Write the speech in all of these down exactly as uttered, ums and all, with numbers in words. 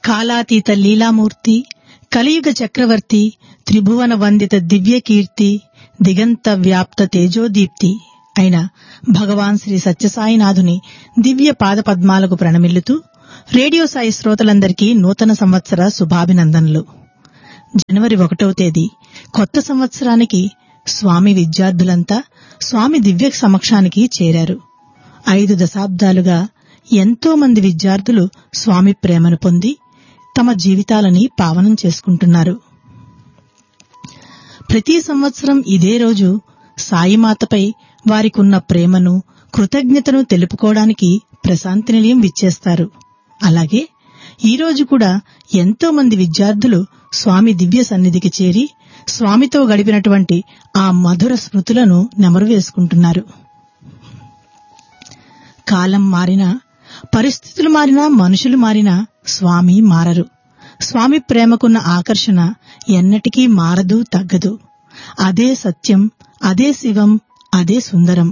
కాలాతీత లీలామూర్తి, కలియుగ చక్రవర్తి, త్రిభువన వందిత దివ్యకీర్తి, దిగంత వ్యాప్త తేజోదీప్తి అయిన భగవాన్ శ్రీ సత్యసాయినాథుని దివ్య పాదపద్మాలకు ప్రణమిల్లుతూ రేడియో సాయి శ్రోతలందరికీ నూతన సంవత్సర శుభాభినందనలు. జనవరి ఒకటవ తేదీ కొత్త సంవత్సరానికి స్వామి విద్యార్థులంతా స్వామి దివ్య సమక్షానికి చేరారు. ఐదు దశాబ్దాలుగా ఎంతో మంది విద్యార్థులు స్వామి ప్రేమను పొంది తమ జీవితాలని పావనం చేసుకుంటున్నారు. ప్రతి సంవత్సరం ఇదే రోజు సాయిమాతపై వారికున్న ప్రేమను, కృతజ్ఞతను తెలుపుకోవడానికి ప్రశాంతి నిలయం విచ్చేస్తారు. అలాగే ఈ రోజు కూడా ఎంతో మంది విద్యార్థులు స్వామి దివ్య సన్నిధికి చేరి స్వామితో గడిపినటువంటి ఆ మధుర స్మృతులను నెమరు వేసుకుంటున్నారు. కాలం మారినా, పరిస్థితులు మారినా, మనుషులు మారినా స్వామి మారరు. స్వామి ప్రేమకున్న ఆకర్షణ ఎన్నటికీ మారదు, తగ్గదు. అదే సత్యం, అదే శివం, అదే సుందరం.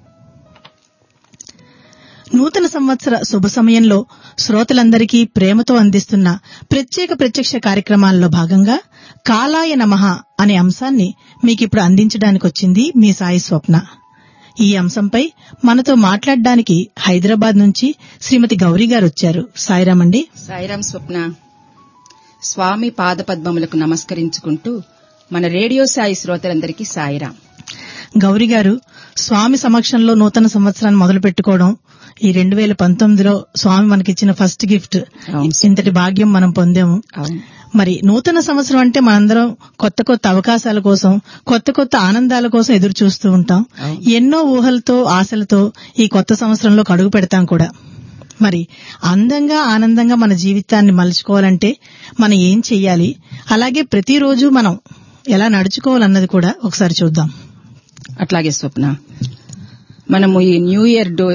నూతన సంవత్సర శుభ సమయంలో శ్రోతలందరికీ ప్రేమతో అందిస్తున్న ప్రత్యేక ప్రత్యక్ష కార్యక్రమాల్లో భాగంగా కాలాయ నమః అనే అంశాన్ని మీకిప్పుడు అందించడానికొచ్చింది మీ సాయి స్వప్న. ఈ అంశంపై మనతో మాట్లాడడానికి హైదరాబాద్ నుంచి శ్రీమతి గౌరీ గారు వచ్చారు. సాయిరాం అండి. సాయిరాం స్వప్న. స్వామి పాదపద్మములకు నమస్కరించుకుంటూ మన రేడియో సాయి శ్రోతలందరికీ సాయిరాం. గౌరీ గారు, స్వామి సమక్షంలో నూతన సంవత్సరాన్ని మొదలు పెట్టుకోవడం ఈ రెండు వేల పంతొమ్మిదిలో స్వామి మనకిచ్చిన ఫస్ట్ గిఫ్ట్. ఇంతటి భాగ్యం మనం పొందాము. మరి నూతన సంవత్సరం అంటే మనందరం కొత్త కొత్త అవకాశాల కోసం, కొత్త కొత్త ఆనందాల కోసం ఎదురు చూస్తూ ఉంటాం. ఎన్నో ఊహలతో, ఆశలతో ఈ కొత్త సంవత్సరంలో అడుగు పెడతాం కూడా. మరి అందంగా, ఆనందంగా మన జీవితాన్ని మలుచుకోవాలంటే మనం ఏం చెయ్యాలి, అలాగే ప్రతిరోజు మనం ఎలా నడుచుకోవాలన్నది కూడా ఒకసారి చూద్దాం. అట్లాగే స్వప్న, మనము ఈ new year do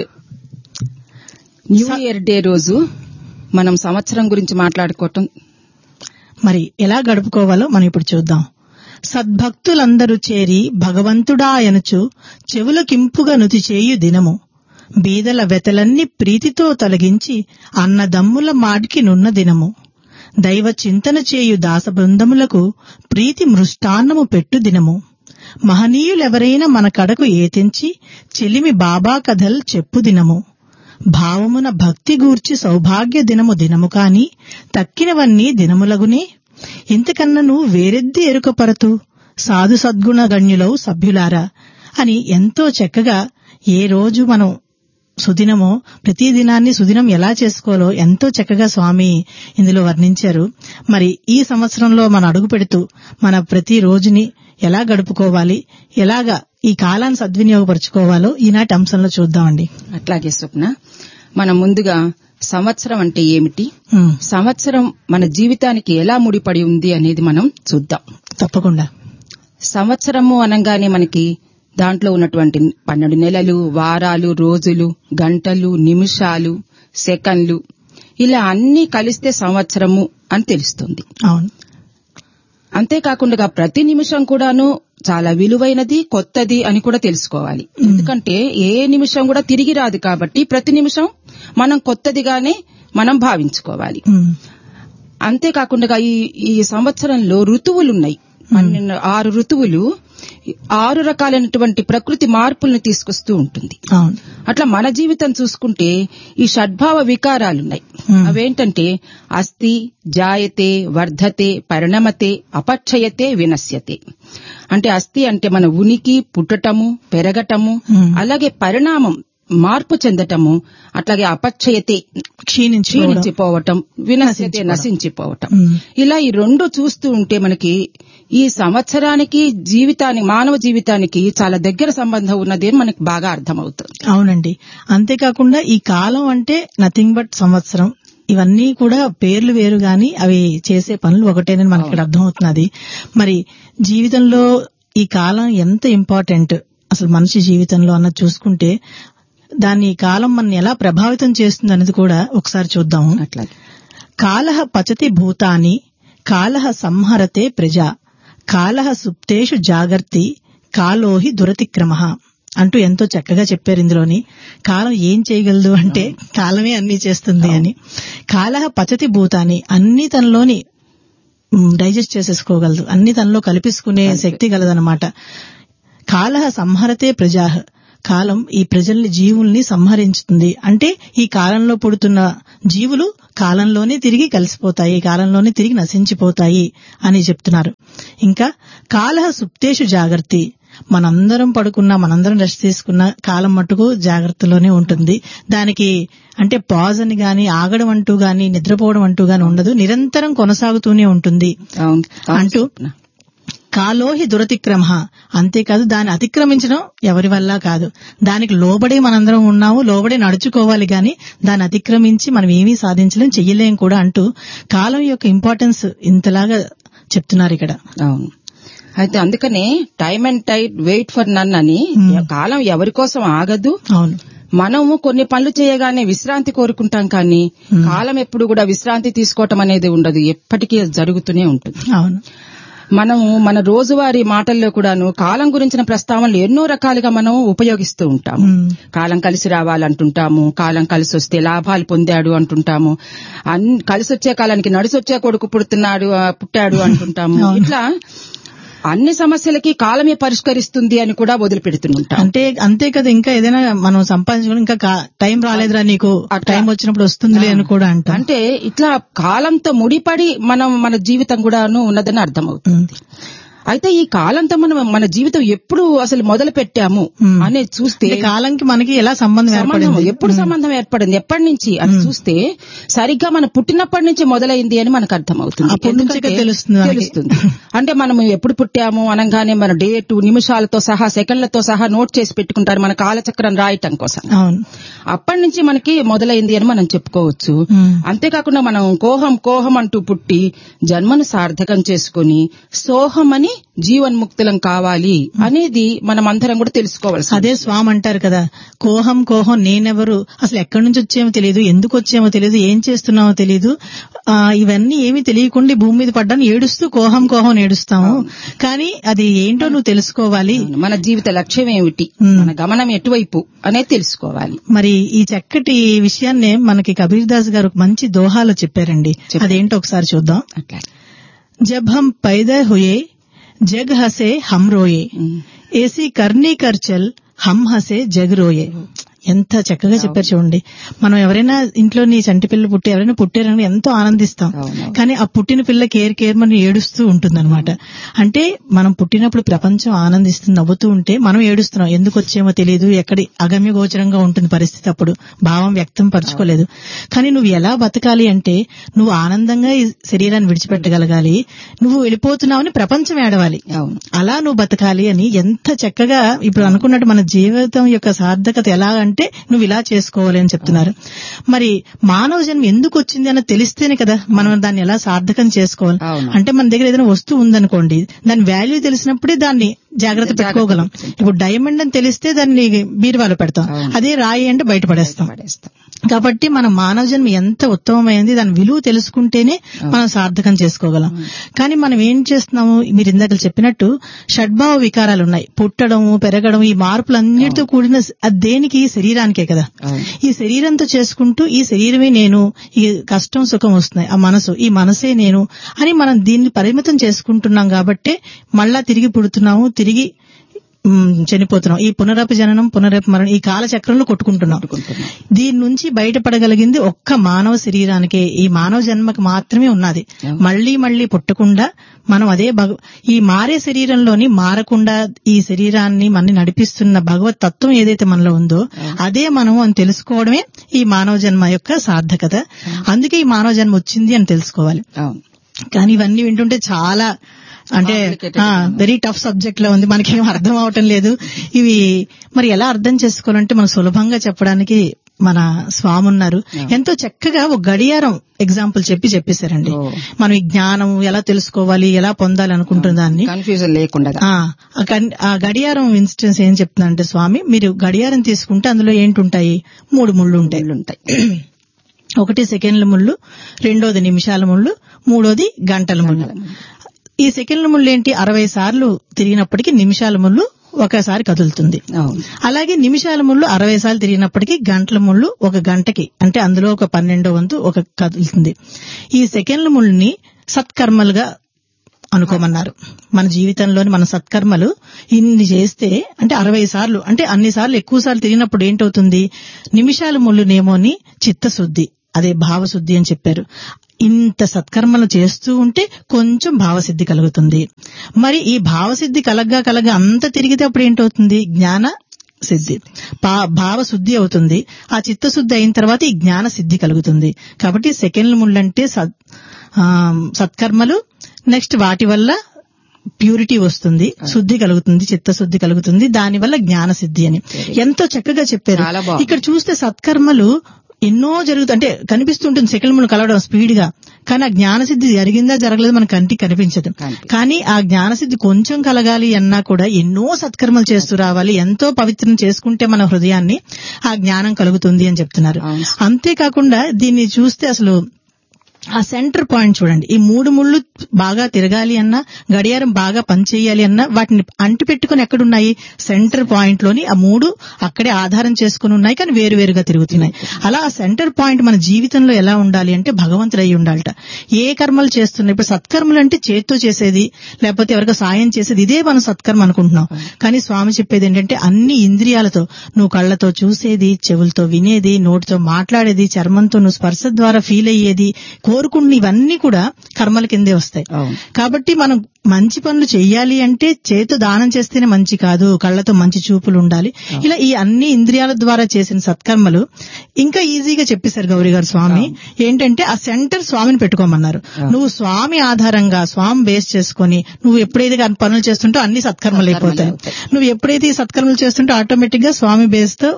new year day రోజు మనం సంవత్సరం గురించి మాట్లాడుకోవటం, మరి ఎలా గడుపుకోవాలో మనం ఇప్పుడు చూద్దాం. సద్భక్తులందరూ చేరి భగవంతుడాయనుచు చెవులకింపుగా నుతి చేయు దినము, బీదల వెతలన్నీ ప్రీతితో తొలగించి అన్నదమ్ముల మాటికి నున్న దినము, దైవ చింతన చేయు దాస బృందములకు ప్రీతి మృష్టాన్నము పెట్టు దినము, మహనీయులెవరైనా మన కడకు ఏతెంచి చెలిమి బాబా కథల్ చెప్పు దినము, భావమున భక్తి గూర్చి సౌభాగ్య దినము దినము కాని తక్కినవన్నీ దినములగునే, ఇంతకన్నను వేరెద్ది ఎరుకపరతు సాధు సద్గుణ గణ్యులవు సభ్యులారా అని ఎంతో చక్కగా ఏ రోజు మనం సుదినమో ప్రతి దినాన్ని సుదినం ఎలా చేసుకోవాలో ఎంతో చక్కగా స్వామి ఇందులో వర్ణించారు. మరి ఈ సంవత్సరంలో మనం అడుగు పెడుతూ మన ప్రతి రోజుని ఎలా గడుపుకోవాలి, ఎలాగా ఈ కాలాన్ని సద్వినియోగపరచుకోవాలో ఈనాటి అంశంలో చూద్దామండి. అట్లాగే స్వప్న, మనం ముందుగా సంవత్సరం అంటే ఏమిటి, సంవత్సరం మన జీవితానికి ఎలా ముడిపడి ఉంది అనేది మనం చూద్దాం. తప్పకుండా. సంవత్సరము అనగానే మనకి దాంట్లో ఉన్నటువంటి పన్నెండు నెలలు, వారాలు, రోజులు, గంటలు, నిమిషాలు, సెకండ్లు ఇలా అన్ని కలిస్తే సంవత్సరము అని తెలుస్తుంది. అవును. అంతేకాకుండా ప్రతి నిమిషం కూడాను చాలా విలువైనది, కొత్తది అని కూడా తెలుసుకోవాలి. ఎందుకంటే ఏ నిమిషం కూడా తిరిగి రాదు కాబట్టి ప్రతి నిమిషం మనం కొత్తదిగానే మనం భావించుకోవాలి. అంతేకాకుండా ఈ ఈ సంవత్సరంలో ఋతువులున్నాయి. పన్నెండు ఆరు ఋతువులు ఆరు రకాలైనటువంటి ప్రకృతి మార్పులను తీసుకొస్తూ ఉంటుంది. అట్లా మన జీవితం చూసుకుంటే ఈ షడ్భావ వికారాలున్నాయి. అవేంటంటే అస్థి, జాయతే, వర్ధతే, పరిణమతే, అపక్షయతే, వినశ్యతే. అంటే అస్థి అంటే మన ఉనికి, పుట్టటము, పెరగటము, అలాగే పరిణామం మార్పు చెందటము, అట్లాగే అపక్షయతే క్షీణించిపోవటం, వినశ్యతే నశించిపోవటం. ఇలా ఈ రెండు చూస్తూ ఉంటే మనకి ఈ సంవత్సరానికి జీవితానికి, మానవ జీవితానికి చాలా దగ్గర సంబంధం ఉన్నది అని మనకి బాగా అర్థమవుతుంది. అవునండి. అంతేకాకుండా ఈ కాలం అంటే నథింగ్ బట్ సంవత్సరం. ఇవన్నీ కూడా పేర్లు వేరు గాని అవి చేసే పనులు ఒకటేనని మనకి ఇక్కడ అర్థమవుతున్నది. మరి జీవితంలో ఈ కాలం ఎంత ఇంపార్టెంట్ అసలు మనిషి జీవితంలో అన్నది చూసుకుంటే దాన్ని కాలం మన ఎలా ప్రభావితం చేస్తుంది అనేది కూడా ఒకసారి చూద్దాము. అట్లాగే కాలః పచతి భూతాని కాలః సంహరతే ప్రజా కాలః సుప్తేషు జాగర్తి కాలోహి దురతిక్రమః అంటూ ఎంతో చక్కగా చెప్పారు ఇందులోని. కాలం ఏం చేయగలదు అంటే కాలమే అన్ని చేస్తుంది అని. కాలహ పచతి భూతాన్ని, అన్ని తనలోని డైజెస్ట్ చేసేసుకోగలదు, అన్ని తనలో కల్పించుకునే శక్తి గలదనమాట. కాలహ సంహరతే ప్రజాహ, కాలం ఈ ప్రజల్ని జీవుల్ని సంహరించుతుంది. అంటే ఈ కాలంలో పుడుతున్న జీవులు కాలంలోనే తిరిగి కలిసిపోతాయి, కాలంలోనే తిరిగి నశించిపోతాయి అని చెప్తున్నారు. ఇంకా కాలహ సుప్తేషు జాగర్తి, మనందరం పడుకున్నా మనందరం రెస్ట్ తీసుకున్న కాలం మట్టుకు జాగ్రత్తలోనే ఉంటుంది. దానికి అంటే పాజ్ అని గాని ఆగడం అంటూ గాని నిద్రపోవడం అంటూ గాని ఉండదు, నిరంతరం కొనసాగుతూనే ఉంటుంది అంటూ కాలోహి దురతిక్రమ. అంతేకాదు దాన్ని అతిక్రమించడం ఎవరి వల్ల కాదు, దానికి లోబడే మనందరం ఉన్నాము, లోబడే నడుచుకోవాలి గాని దాన్ని అతిక్రమించి మనం ఏమీ సాధించలేం, చెయ్యలేం కూడా అంటూ కాలం యొక్క ఇంపార్టెన్స్ ఇంతలాగా చెప్తున్నారు ఇక్కడ. అవును. అయితే అందుకనే time and Tide wait for none అని, కాలం ఎవరి కోసం ఆగదు. అవును, మనము కొన్ని పనులు చేయగానే విశ్రాంతి కోరుకుంటాం, కానీ కాలం ఎప్పుడు కూడా విశ్రాంతి తీసుకోవటం అనేది ఉండదు, ఎప్పటికీ జరుగుతూనే ఉంటుంది. అవును. మనము మన రోజువారీ మాటల్లో కూడాను కాలం గురించిన ప్రస్తావనలు ఎన్నో రకాలుగా మనం ఉపయోగిస్తూ ఉంటాము. కాలం కలిసి రావాలంటుంటాము, కాలం కలిసి వస్తే లాభాలు పొందాడు అంటుంటాము, కలిసి వచ్చే కాలానికి నడిసొచ్చే కొడుకు పుడుతున్నాడు పుట్టాడు అంటుంటాము. ఇట్లా అన్ని సమస్యలకి కాలమే పరిష్కరిస్తుంది అని కూడా వదిలిపెడుతుంటాం. అంటే అంతే కదా, ఇంకా ఏదైనా మనం సంపాదించుకోవడం ఇంకా టైం రాలేదురా నీకు, టైం వచ్చినప్పుడు వస్తుందిలే అని కూడా అంటాం. అంటే ఇట్లా కాలంతో ముడిపడి మనం మన జీవితం కూడాను ఉన్నదని అర్థమవుతుంది. అయితే ఈ కాలంతో మనం మన జీవితం ఎప్పుడు అసలు మొదలు పెట్టాము అనేది చూస్తే, కాలంకి మనకి ఎలా సంబంధం ఏర్పడింది, ఎప్పుడు సంబంధం ఏర్పడింది, ఎప్పటి నుంచి అని చూస్తే సరిగ్గా మనం పుట్టినప్పటి నుంచి మొదలైంది అని మనకు అర్థమవుతుంది, తెలుస్తుంది. అంటే మనం ఎప్పుడు పుట్టాము అనగానే మన డేటు నిమిషాలతో సహా సెకండ్లతో సహా నోట్ చేసి పెట్టుకుంటారు మన కాలచక్రం రాయటం కోసం. అప్పటి నుంచి మనకి మొదలైంది అని మనం చెప్పుకోవచ్చు. అంతేకాకుండా మనం కోహం కోహం అంటూ పుట్టి జన్మను సార్థకం చేసుకుని సోహం అని జీవన్ముక్తులం కావాలి అనేది మనం అందరం కూడా తెలుసుకోవాలి. అదే స్వామి అంటారు కదా, కోహం కోహం నేనెవరు, అసలు ఎక్కడి నుంచి వచ్చేమో తెలియదు, ఎందుకు వచ్చేమో తెలియదు, ఏం చేస్తున్నామో తెలియదు, ఇవన్నీ ఏమీ తెలియకుండా భూమి మీద పడ్డాను ఏడుస్తూ కోహం కోహం ఏడుస్తాము. కానీ అది ఏంటో నువ్వు తెలుసుకోవాలి, మన జీవిత లక్ష్యం ఏమిటి, మన గమనం ఎటువైపు అనేది తెలుసుకోవాలి. మరి ఈ చక్కటి విషయాన్నే మనకి కబీర్ దాస్ గారు మంచి దోహాలో చెప్పారండి. అదేంటో ఒకసారి చూద్దాం. జబ్ హమ్ పైదా హుయే జగ్ హసే హమ్ రోయే, ఏసీ కర్నీ కర్చల్ హమ్ హసే జగ్ రోయే. ఎంత చక్కగా చెప్పారు చూడండి. మనం ఎవరైనా ఇంట్లో నీ చంటి పిల్ల పుట్టి ఎవరైనా పుట్టారని ఎంతో ఆనందిస్తాం, కానీ ఆ పుట్టిన పిల్ల కేర్ కేర్ మనం ఏడుస్తూ ఉంటుందన్నమాట. అంటే మనం పుట్టినప్పుడు ప్రపంచం ఆనందిస్తూ నవ్వుతూ ఉంటే మనం ఏడుస్తున్నాం, ఎందుకు వచ్చేమో తెలియదు, ఎక్కడి అగమ్య గోచరంగా ఉంటుంది పరిస్థితి, అప్పుడు భావం వ్యక్తం పరచుకోలేదు. కానీ నువ్వు ఎలా బతకాలి అంటే నువ్వు ఆనందంగా ఈ శరీరాన్ని విడిచిపెట్టగలగాలి, నువ్వు వెళ్ళిపోతున్నావని ప్రపంచం ఏడవాలి, అలా నువ్వు బతకాలి అని ఎంత చక్కగా ఇప్పుడు అనుకున్నట్టు మన జీవితం యొక్క సార్థకత ఎలా అంటే నువ్వు ఇలా చేసుకోవాలి అని చెప్తున్నారు. మరి మానవ జన్మ ఎందుకు వచ్చింది అని తెలిస్తేనే కదా మనం దాన్ని ఎలా సార్థకం చేసుకోవాలి. అంటే మన దగ్గర ఏదైనా వస్తువు ఉందనుకోండి, దాని వాల్యూ తెలిసినప్పుడే దాన్ని జాగ్రత్త పెట్టుకోగలం. ఇప్పుడు డైమండ్ అని తెలిస్తే దాన్ని బీరువాలో పెడతాం, అదే రాయి అంటే బయట పడేస్తాం. కాబట్టి మన మానవ జన్మ ఎంత ఉత్తమమైంది, దాని విలువ తెలుసుకుంటేనే మనం సార్థకం చేసుకోగలం. కానీ మనం ఏం చేస్తున్నాము, మీరు ఇందాక చెప్పినట్టు షడ్భావ వికారాలు ఉన్నాయి, పుట్టడం పెరగడం, ఈ మార్పులన్నిటితో కూడిన దేనికి, శరీరానికే కదా. ఈ శరీరంతో చేసుకుంటూ ఈ శరీరమే నేను, ఈ కష్టం సుఖం వస్తున్నాయి, ఆ మనసు, ఈ మనసే నేను అని మనం దీన్ని పరిమితం చేసుకుంటున్నాం. కాబట్టే మళ్ళా తిరిగి పుడుతున్నాము, తిరిగి చనిపోతున్నాం. ఈ పునరపి జననం పునరపి మరణం, ఈ కాలచక్రంలో కొట్టుకుంటున్నాం. దీని నుంచి బయటపడగలిగింది ఒక్క మానవ శరీరానికే, ఈ మానవ జన్మకు మాత్రమే ఉన్నది. మళ్లీ మళ్లీ పుట్టకుండా మనం అదే ఈ మారే శరీరంలోని మారకుండా ఈ శరీరాన్ని మనని నడిపిస్తున్న భగవత్ తత్వం ఏదైతే మనలో ఉందో అదే మనం అని తెలుసుకోవడమే ఈ మానవ జన్మ యొక్క సార్థకత. అందుకే ఈ మానవ జన్మ వచ్చింది అని తెలుసుకోవాలి. కానీ ఇవన్నీ వింటుంటే చాలా అంటే వెరీ టఫ్ సబ్జెక్ట్ లో ఉంది, మనకేం అర్థం అవటం లేదు. ఇవి మరి ఎలా అర్థం చేసుకోవాలంటే మనం సులభంగా చెప్పడానికి మన స్వామి ఉన్నారు. ఎంతో చక్కగా ఒక గడియారం ఎగ్జాంపుల్ చెప్పి చెప్పేశారండి. మనం ఈ జ్ఞానం ఎలా తెలుసుకోవాలి, ఎలా పొందాలి అనుకుంటున్న దాన్ని కన్ఫ్యూజన్ లేకుండా ఆ గడియారం ఇన్స్టెన్స్ ఏం చెప్తుందంటే స్వామి, మీరు గడియారం తీసుకుంటే అందులో ఏంటుంటాయి, మూడు ముళ్ళు ఉంటాయి. ఒకటి సెకండ్ల ముళ్ళు, రెండోది నిమిషాల ముళ్ళు, మూడోది గంటల ముళ్ళు. ఈ సెకండ్ల ముళ్ళు ఏంటి, అరవై సార్లు తిరిగినప్పటికీ నిమిషాల ముళ్ళు ఒకసారి కదులుతుంది. అలాగే నిమిషాల ముళ్ళు అరవై సార్లు తిరిగినప్పటికీ గంటల ముళ్ళు ఒక గంటకి అంటే అందులో ఒక పన్నెండో వంతు ఒక కదులుతుంది. ఈ సెకండ్ల ముళ్ళని సత్కర్మలుగా అనుకోమన్నారు. మన జీవితంలోని మన సత్కర్మలు ఇన్ని చేస్తే అంటే అరవై సార్లు అంటే అన్ని సార్లు ఎక్కువ సార్లు తిరిగినప్పుడు ఏంటవుతుంది, నిమిషాల ముళ్ళునేమోని చిత్తశుద్ధి, అదే భావశుద్ధి అని చెప్పారు. ఇంత సత్కర్మలు చేస్తూ ఉంటే కొంచెం భావసిద్ధి కలుగుతుంది. మరి ఈ భావసిద్ధి కలగ్గా కలగా అంత తిరిగితే అప్పుడు ఏంటవుతుంది, జ్ఞాన సిద్ధి, భావశుద్ధి అవుతుంది. ఆ చిత్తశుద్ధి అయిన తర్వాత ఈ జ్ఞాన సిద్ధి కలుగుతుంది. కాబట్టి సెకండ్ల ముళ్ళంటే సత్కర్మలు, నెక్స్ట్ వాటి వల్ల ప్యూరిటీ వస్తుంది, శుద్ధి కలుగుతుంది, చిత్తశుద్ధి కలుగుతుంది, దానివల్ల జ్ఞాన సిద్ధి అని ఎంతో చక్కగా చెప్పారు. ఇక్కడ చూస్తే సత్కర్మలు ఎన్నో జరుగుతుంది, అంటే కనిపిస్తుంటుంది సెకండ్ ముళ్ళు కలవడం స్పీడ్ గా, కానీ ఆ జ్ఞానసిద్ధి జరిగిందా జరగలేదు మన కంటికి కనిపించదు. కానీ ఆ జ్ఞానసిద్ధి కొంచెం కలగాలి అన్నా కూడా ఎన్నో సత్కర్మలు చేస్తూ రావాలి, ఎంతో పవిత్రం చేసుకుంటే మన హృదయాన్ని ఆ జ్ఞానం కలుగుతుంది అని చెప్తున్నారు. అంతేకాకుండా దీన్ని చూస్తే అసలు ఆ సెంటర్ పాయింట్ చూడండి, ఈ మూడు ముళ్ళు బాగా తిరగాలి అన్నా, గడియారం బాగా పనిచేయాలి అన్నా వాటిని అంటి పెట్టుకుని ఎక్కడున్నాయి, సెంటర్ పాయింట్ లోని ఆ మూడు అక్కడే ఆధారం చేసుకుని ఉన్నాయి, కానీ వేరు వేరుగా తిరుగుతున్నాయి. అలా ఆ సెంటర్ పాయింట్ మన జీవితంలో ఎలా ఉండాలి అంటే భగవంతుడు అయి ఉండాలట. ఏ కర్మలు చేస్తున్నాయి, ఇప్పుడు సత్కర్మలు అంటే చేత్తో చేసేది లేకపోతే ఎవరికో సాయం చేసేది, ఇదే మనం సత్కర్మ అనుకుంటున్నాం. కానీ స్వామి చెప్పేది ఏంటంటే అన్ని ఇంద్రియాలతో, నువ్వు కళ్లతో చూసేది, చెవులతో వినేది, నోటితో మాట్లాడేది, చర్మంతో నువ్వు స్పర్శ ద్వారా ఫీల్ అయ్యేది, కోరుకున్న ఇవన్నీ కూడా కర్మల కిందే వస్తాయి. కాబట్టి మనం మంచి పనులు చెయ్యాలి అంటే చేతు దానం చేస్తేనే మంచి కాదు, కళ్లతో మంచి చూపులు ఉండాలి. ఇలా ఈ అన్ని ఇంద్రియాల ద్వారా చేసిన సత్కర్మలు ఇంకా ఈజీగా చెప్పేశారు గౌరీ గారు స్వామి. ఏంటంటే ఆ సెంటర్ స్వామిని పెట్టుకోమన్నారు. నువ్వు స్వామి ఆధారంగా స్వామి బేస్ చేసుకుని నువ్వు ఎప్పుడైతే పనులు చేస్తుంటో అన్ని సత్కర్మలు అయిపోతాయి. నువ్వు ఎప్పుడైతే ఈ సత్కర్మలు చేస్తుంటో ఆటోమేటిక్ గా స్వామి బేస్ తో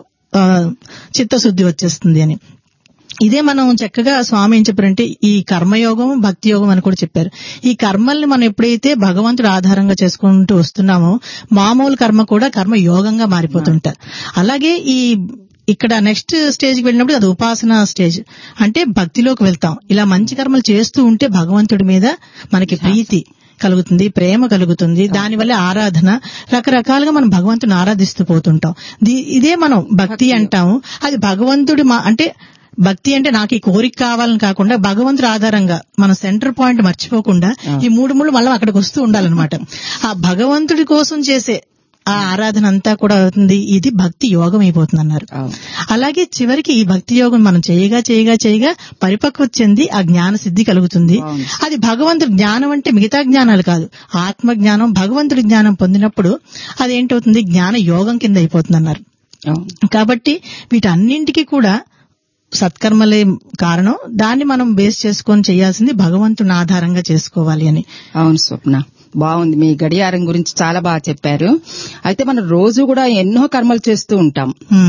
చిత్తశుద్ధి వచ్చేస్తుంది అని. ఇదే మనం చక్కగా స్వామి ఏం చెప్పారంటే ఈ కర్మయోగం భక్తి యోగం అని కూడా చెప్పారు. ఈ కర్మల్ని మనం ఎప్పుడైతే భగవంతుడు ఆధారంగా చేసుకుంటూ వస్తున్నామో మామూలు కర్మ కూడా కర్మ యోగంగా మారిపోతుంటారు. అలాగే ఈ ఇక్కడ నెక్స్ట్ స్టేజ్కి వెళ్ళినప్పుడు అది ఉపాసన స్టేజ్, అంటే భక్తిలోకి వెళ్తాం. ఇలా మంచి కర్మలు చేస్తూ ఉంటే భగవంతుడి మీద మనకి ప్రీతి కలుగుతుంది, ప్రేమ కలుగుతుంది, దానివల్ల ఆరాధన, రకరకాలుగా మనం భగవంతుని ఆరాధిస్తూ పోతుంటాం. ఇదే మనం భక్తి అంటాము. అది భగవంతుడి అంటే భక్తి అంటే నాకు ఈ కోరిక కావాలని కాకుండా భగవంతుడి ఆధారంగా మన సెంటర్ పాయింట్ మర్చిపోకుండా ఈ మూడు మూడు మళ్ళీ అక్కడికి వస్తూ ఉండాలన్నమాట. ఆ భగవంతుడి కోసం చేసే ఆ ఆరాధన అంతా కూడా అవుతుంది. ఇది భక్తి యోగం అయిపోతుంది అన్నారు. అలాగే చివరికి ఈ భక్తి యోగం మనం చేయగా చేయగా చేయగా పరిపక్వత చెంది ఆ జ్ఞాన సిద్ధి కలుగుతుంది. అది భగవంతుడి జ్ఞానం అంటే మిగతా జ్ఞానాలు కాదు, ఆత్మ జ్ఞానం, భగవంతుడి జ్ఞానం పొందినప్పుడు అదేంటవుతుంది, జ్ఞాన యోగం కింద అయిపోతుంది అన్నారు. కాబట్టి వీటన్నింటికి కూడా సత్కర్మలే కారణం. దాన్ని మనం బేస్ చేసుకొని చేయాల్సింది భగవంతుని ఆధారంగా చేసుకోవాలి అని. అవును స్వప్న, బాగుంది. మీ గడియారం గురించి చాలా బాగా చెప్పారు. అయితే మనం రోజు కూడా ఎన్నో కర్మలు చేస్తూ ఉంటాం.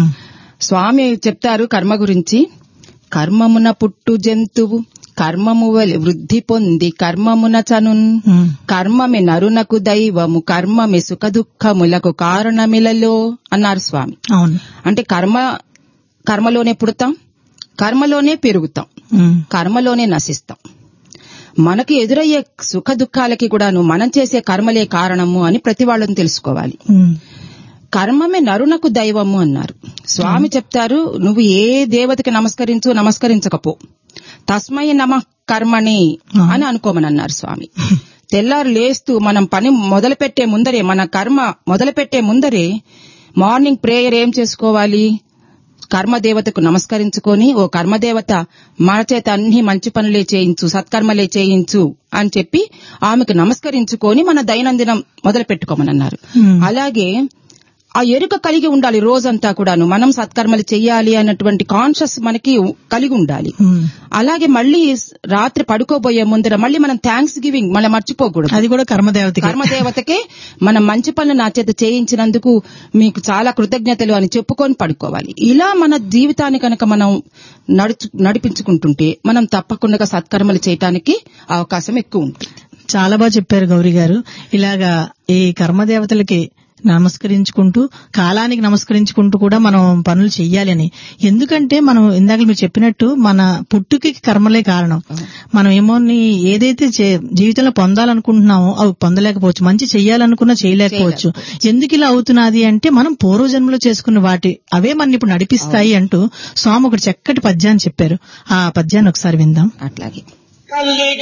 స్వామి చెప్తారు కర్మ గురించి, కర్మమున పుట్టు జంతువు కర్మము వృద్ధి పొంది కర్మమున చనున్, కర్మమే నరునకు దైవము కర్మమే సుఖ దుఃఖములకు కారణమిలలో అన్నారు స్వామి. అవును, అంటే కర్మ కర్మలోనే పుడతాం, కర్మలోనే పెరుగుతాం, కర్మలోనే నశిస్తాం. మనకు ఎదురయ్యే సుఖ దుఃఖాలకి కూడాను మనం చేసే కర్మలే కారణము అని ప్రతి వాళ్ళని తెలుసుకోవాలి. కర్మమే నరునకు దైవము అన్నారు స్వామి. చెప్తారు, నువ్వు ఏ దేవతకి నమస్కరించు నమస్కరించకపో, తస్మై నమ కర్మణి అని అనుకోమని అన్నారు స్వామి. తెల్లారు లేస్తూ మనం పని మొదలు పెట్టే ముందరే, మన కర్మ మొదలు పెట్టే ముందరే మార్నింగ్ ప్రేయర్ ఏం చేసుకోవాలి, కర్మదేవతకు నమస్కరించుకొని, ఓ కర్మదేవత మన చేత అన్ని మంచి పనులే చేయించు, సత్కర్మలే చేయించు అని చెప్పి ఆమెకు నమస్కరించుకొని మన దైనందినం మొదలు పెట్టుకోమని అన్నారు. అలాగే ఆ ఎరుక కలిగి ఉండాలి రోజంతా కూడాను, మనం సత్కర్మలు చెయ్యాలి అన్నటువంటి కాన్షియస్ మనకి కలిగి ఉండాలి. అలాగే మళ్ళీ రాత్రి పడుకోబోయే ముందర మళ్ళీ మనం థ్యాంక్స్ గివింగ్ మళ్ళీ మర్చిపోకూడదు. అది కూడా కర్మదేవత కర్మదేవతకే మనం మంచి పనులు నా చేత చేయించినందుకు మీకు చాలా కృతజ్ఞతలు అని చెప్పుకొని పడుకోవాలి. ఇలా మన జీవితాన్ని కనుక మనం నడుచు నడిపించుకుంటుంటే మనం తప్పకుండా సత్కర్మలు చేయటానికి అవకాశం ఎక్కువ ఉంటుంది. చాలా బాగా చెప్పారు గౌరీ గారు. ఇలాగా ఈ కర్మదేవతలకి నమస్కరించుకుంటూ కాలానికి నమస్కరించుకుంటూ కూడా మనం పనులు చెయ్యాలి అని. ఎందుకంటే మనం ఇందాక మీరు చెప్పినట్టు మన పుట్టుకి కర్మలే కారణం. మనం ఏమో ఏదైతే జీవితంలో పొందాలనుకుంటున్నామో అవి పొందలేకపోవచ్చు, మంచి చెయ్యాలనుకున్నా చేయలేకపోవచ్చు. ఎందుకు ఇలా అవుతున్నది అంటే మనం పూర్వజన్మలో చేసుకున్న వాటి అవే మన ఇప్పుడు నడిపిస్తాయి అంటూ స్వామి ఒకటి చక్కటి పద్యాన్ని చెప్పారు. ఆ పద్యాన్ని ఒకసారి విందాం. అట్లాగే